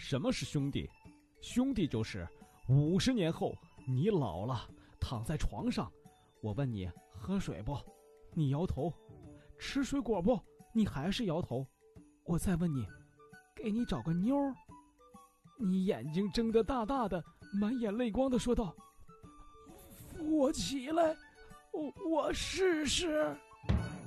什么是兄弟？兄弟就是50年后你老了，躺在床上，我问你喝水不，你摇头；吃水果不，你还是摇头。我再问你，给你找个妞儿，你眼睛睁得大大的，满眼泪光的说道：扶我起来，我试试。